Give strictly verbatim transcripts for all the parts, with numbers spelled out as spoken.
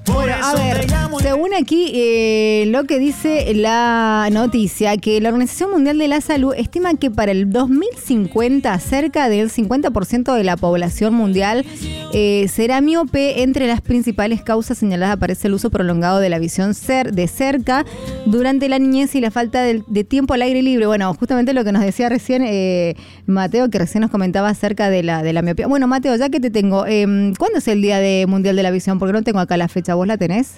Bueno, a ver, según aquí eh, lo que dice la noticia, que la Organización Mundial de la Salud estima que para el dos mil cincuenta cerca del cincuenta por ciento de la población mundial eh, será miope. Entre las principales causas señaladas aparece el uso prolongado de la visión cer- de cerca durante la niñez y la falta de, de tiempo al aire libre. Bueno, justamente lo que nos decía recién eh, Mateo, que recién nos comentaba acerca de la, de la miopía. Bueno, Mateo, ya que te tengo, eh, ¿cuándo es el Día de Mundial de la Visión? Porque no tengo acá la fecha. ¿Vos la tenés?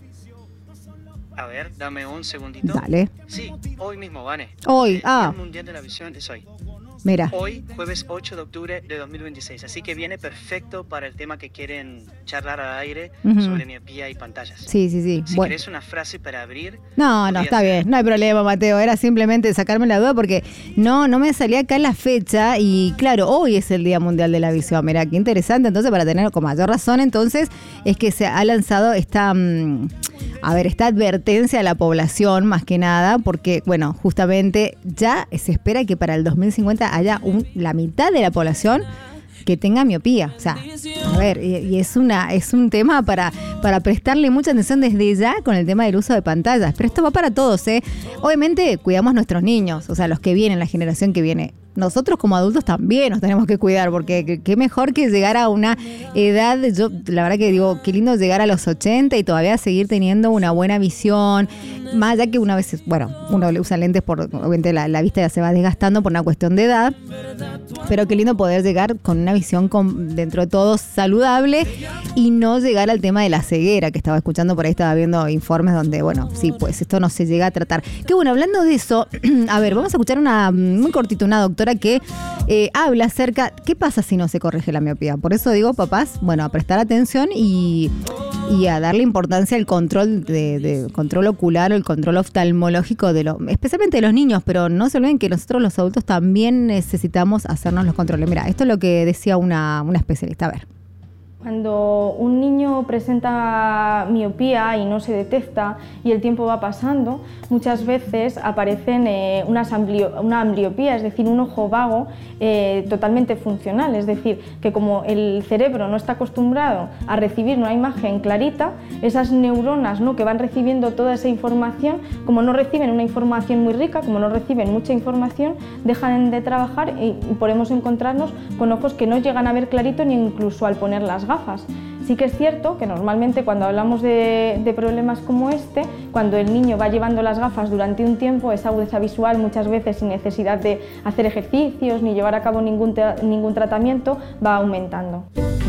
A ver, dame un segundito. Dale. Sí, hoy mismo, Vane. Hoy, el ah. Día Mundial de la Visión es hoy. Mira. Hoy, jueves ocho de octubre de dos mil veintiséis. Así que viene perfecto para el tema que quieren charlar al aire uh-huh. sobre miopía y pantallas. Sí, sí, sí. Si bueno. querés una frase para abrir... No, no, está ser. bien. No hay problema, Mateo. Era simplemente sacarme la duda porque no, no me salía acá la fecha y claro, hoy es el Día Mundial de la Visión. Mira, qué interesante. Entonces, para tener con mayor razón, entonces, es que se ha lanzado esta... Mmm, a ver, esta advertencia a la población, más que nada, porque, bueno, justamente ya se espera que para el dos mil cincuenta haya un, la mitad de la población que tenga miopía. O sea, a ver, y, y es una es un tema para, para prestarle mucha atención desde ya con el tema del uso de pantallas. Pero esto va para todos, ¿eh? Obviamente, cuidamos nuestros niños, o sea, los que vienen, la generación que viene. Nosotros como adultos también nos tenemos que cuidar, porque qué mejor que llegar a una edad, yo la verdad que digo, qué lindo llegar a los ochenta y todavía seguir teniendo una buena visión, más allá que una vez, bueno, uno le usa lentes por, obviamente la, la vista ya se va desgastando por una cuestión de edad, pero qué lindo poder llegar con una visión con, dentro de todo saludable y no llegar al tema de la ceguera, que estaba escuchando por ahí, estaba viendo informes donde, bueno, sí, pues esto no se llega a tratar. Que bueno, hablando de eso, a ver, vamos a escuchar una, muy cortito, una doctora que eh, habla acerca qué pasa si no se corrige la miopía. Por eso digo, papás, bueno, a prestar atención y, y a darle importancia al control de, de control ocular o el control oftalmológico de lo, especialmente de los niños, pero no se olviden que nosotros los adultos también necesitamos hacernos los controles. Mira, esto es lo que decía una, una especialista. A ver. Cuando un niño presenta miopía y no se detecta y el tiempo va pasando, muchas veces aparecen eh, unas amblio, una ambliopía, es decir, un ojo vago eh, totalmente funcional, es decir, que como el cerebro no está acostumbrado a recibir una imagen clarita, esas neuronas, ¿no?, que van recibiendo toda esa información, como no reciben una información muy rica, como no reciben mucha información, dejan de trabajar y, y podemos encontrarnos con ojos que no llegan a ver clarito ni incluso al poner las gafas. Sí que es cierto que normalmente cuando hablamos de, de problemas como este, cuando el niño va llevando las gafas durante un tiempo, esa agudeza visual muchas veces sin necesidad de hacer ejercicios ni llevar a cabo ningún, tra- ningún tratamiento va aumentando.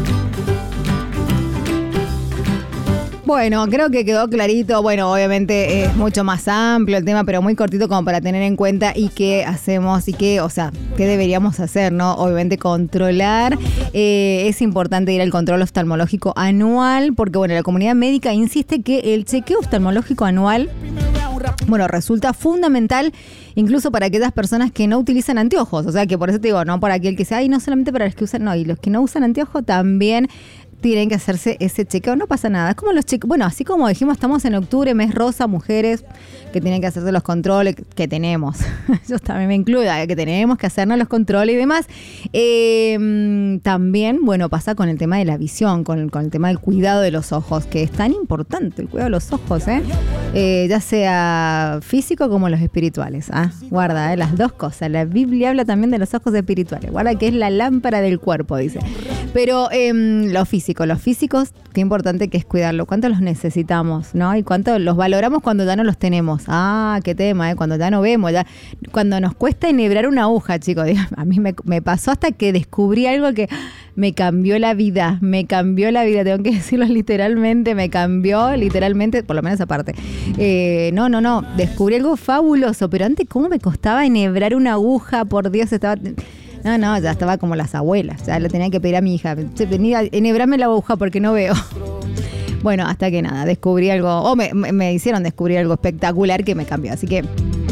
Bueno, creo que quedó clarito. Bueno, obviamente es mucho más amplio el tema, pero muy cortito como para tener en cuenta y qué hacemos y qué, o sea, qué deberíamos hacer, ¿no? Obviamente controlar. Eh, es importante ir al control oftalmológico anual, porque, bueno, la comunidad médica insiste que el chequeo oftalmológico anual, bueno, resulta fundamental incluso para aquellas personas que no utilizan anteojos. O sea, que por eso te digo, no por aquel que sea, y no solamente para los que usan, no, y los que no usan anteojos también tienen que hacerse ese chequeo, no pasa nada. Es como los chequeos, bueno, así como dijimos, estamos en octubre, mes rosa, mujeres que tienen que hacerse los controles que tenemos. Yo también me incluyo, que tenemos que hacernos los controles y demás. Eh, también, bueno, pasa con el tema de la visión, con, con el tema del cuidado de los ojos, que es tan importante el cuidado de los ojos, ¿eh? Eh, ya sea físico como los espirituales. ¿Ah? Guarda, ¿eh? Las dos cosas. La Biblia habla también de los ojos espirituales. Guarda que es la lámpara del cuerpo, dice. Pero eh, lo físico, los físicos, qué importante que es cuidarlo. ¿Cuánto los necesitamos, no? Y cuánto los valoramos cuando ya no los tenemos. Ah, qué tema, ¿eh? Cuando ya no vemos, ya, cuando nos cuesta enhebrar una aguja, chicos. A mí me, me pasó hasta que descubrí algo que me cambió la vida, me cambió la vida, tengo que decirlo literalmente, me cambió literalmente, por lo menos aparte. Eh, no, no, no, descubrí algo fabuloso, pero antes cómo me costaba enhebrar una aguja, por Dios, estaba... No, no, ya estaba como las abuelas, ya le tenía que pedir a mi hija, venía, enhebrame la aguja porque no veo. Bueno, hasta que nada, descubrí algo, o me, me hicieron descubrir algo espectacular que me cambió, así que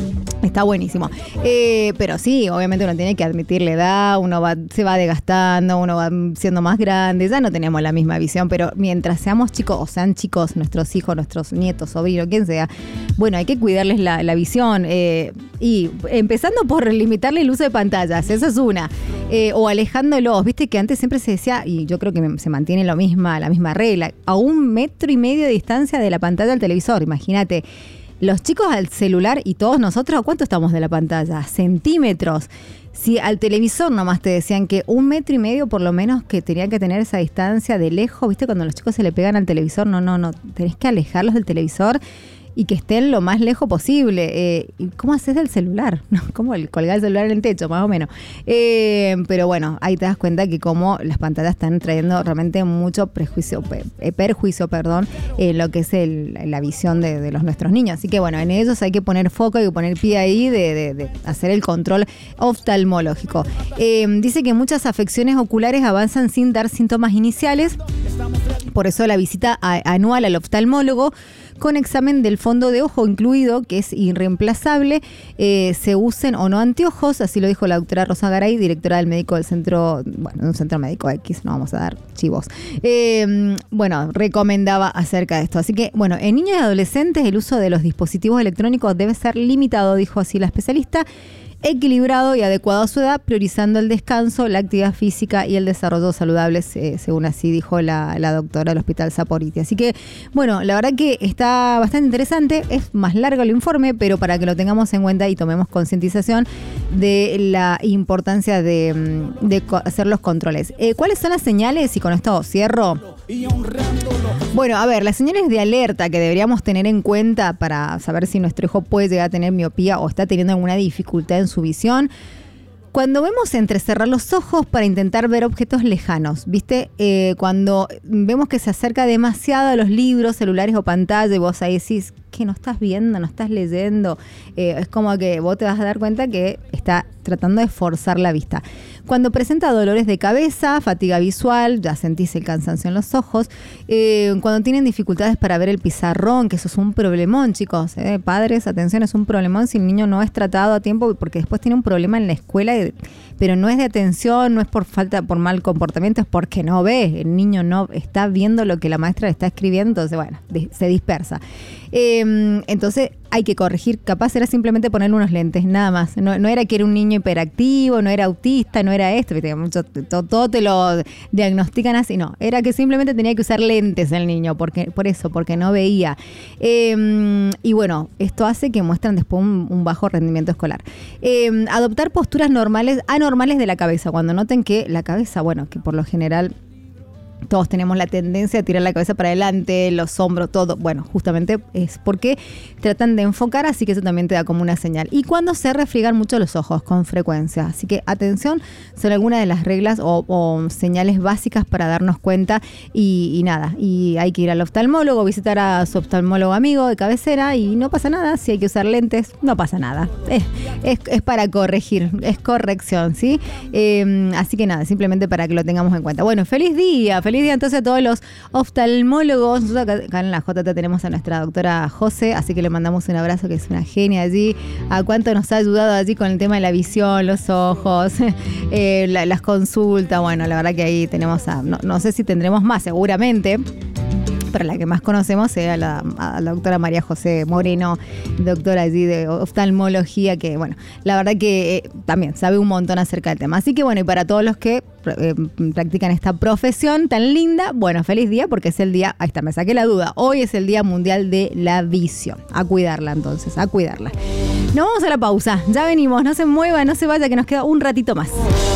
Está buenísimo. Eh, pero sí, obviamente uno tiene que admitir la edad, uno va, se va desgastando, uno va siendo más grande, ya no tenemos la misma visión, pero mientras seamos chicos, o sean chicos, nuestros hijos, nuestros nietos, sobrinos, quien sea, bueno, hay que cuidarles la, la visión. Eh, y empezando por limitarle el uso de pantallas, esa es una. Eh, o alejándolos, viste que antes siempre se decía, y yo creo que se mantiene lo misma, la misma regla, a un metro y medio de distancia de la pantalla del televisor, imagínate. Los chicos al celular y todos nosotros, ¿a cuánto estamos de la pantalla? Centímetros. Si al televisor nomás te decían que un metro y medio por lo menos que tenían que tener esa distancia de lejos, ¿viste? Cuando los chicos se le pegan al televisor, no, no, no, tenés que alejarlos del televisor y que estén lo más lejos posible. Eh, ¿Cómo haces del celular? ¿No? ¿Cómo el colgar el celular en el techo, más o menos? Eh, pero bueno, ahí te das cuenta que como las pantallas están trayendo realmente mucho prejuicio, eh, perjuicio, perdón, en lo que es el, la visión de, de los nuestros niños. Así que bueno, en ellos hay que poner foco, hay que poner pie ahí de, de, de hacer el control oftalmológico. Eh, dice que muchas afecciones oculares avanzan sin dar síntomas iniciales. Por eso la visita a, anual al oftalmólogo con examen del fondo de ojo incluido, que es irreemplazable, eh, se usen o no anteojos, así lo dijo la doctora Rosa Garay, directora del médico del centro, bueno, de un centro médico X, no vamos a dar chivos. Eh, bueno, recomendaba acerca de esto. Así que, bueno, en niños y adolescentes el uso de los dispositivos electrónicos debe ser limitado, dijo así la especialista, equilibrado y adecuado a su edad, priorizando el descanso, la actividad física y el desarrollo saludable, eh, según así dijo la, la doctora del Hospital Saporiti. Así que, bueno, la verdad que está bastante interesante, es más largo el informe, pero para que lo tengamos en cuenta y tomemos concientización de la importancia de, de hacer los controles. Eh, ¿Cuáles son las señales? Y con esto cierro. Bueno, a ver, las señales de alerta que deberíamos tener en cuenta para saber si nuestro hijo puede llegar a tener miopía o está teniendo alguna dificultad en su visión. Cuando vemos entrecerrar los ojos para intentar ver objetos lejanos, ¿viste? Eh, cuando vemos que se acerca demasiado a los libros, celulares o pantalla y vos ahí decís que no estás viendo, no estás leyendo, eh, es como que vos te vas a dar cuenta que está tratando de forzar la vista. Cuando presenta dolores de cabeza, fatiga visual, ya sentís el cansancio en los ojos. Eh, cuando tienen dificultades para ver el pizarrón, que eso es un problemón, chicos. Eh, padres, atención, es un problemón si el niño no es tratado a tiempo, porque después tiene un problema en la escuela, pero no es de atención, no es por falta, por mal comportamiento, es porque no ve. El niño no está viendo lo que la maestra le está escribiendo, entonces, bueno, se dispersa. Eh, entonces hay que corregir, capaz era simplemente ponerle unos lentes, nada más. No, no era que era un niño hiperactivo, no era autista, no era esto, ¿viste? Mucho, todo, todo te lo diagnostican así, no. Era que simplemente tenía que usar lentes el niño, porque, por eso, porque no veía. Eh, y bueno, esto hace que muestran después un, un bajo rendimiento escolar. Eh, adoptar posturas normales, anormales de la cabeza, cuando noten que la cabeza, bueno, que por lo general todos tenemos la tendencia a tirar la cabeza para adelante, los hombros, todo. Bueno, justamente es porque tratan de enfocar, así que eso también te da como una señal. Y cuando se refriegan mucho los ojos con frecuencia. Así que atención, son algunas de las reglas o, o señales básicas para darnos cuenta. Y, y nada, y hay que ir al oftalmólogo, visitar a su oftalmólogo amigo de cabecera y no pasa nada. Si hay que usar lentes, no pasa nada. Es, es, es para corregir, es corrección, ¿sí? Eh, así que nada, simplemente para que lo tengamos en cuenta. Bueno, feliz día, feliz día entonces a todos los oftalmólogos. Nosotros acá, acá en la J T tenemos a nuestra doctora José, así que le mandamos un abrazo, que es una genia allí. A cuánto nos ha ayudado allí con el tema de la visión, los ojos, eh, la, las consultas. Bueno, la verdad que ahí tenemos a, no, no sé si tendremos más, seguramente, pero la que más conocemos es a la, a la doctora María José Moreno, doctora allí de oftalmología, que bueno, la verdad que eh, también sabe un montón acerca del tema. Así que bueno, y para todos los que eh, practican esta profesión tan linda, bueno, feliz día, porque es el día, ahí está, me saqué la duda, hoy es el Día Mundial de la Visión. A cuidarla entonces, a cuidarla. Nos vamos a la pausa, ya venimos, no se mueva, no se vaya, que nos queda un ratito más.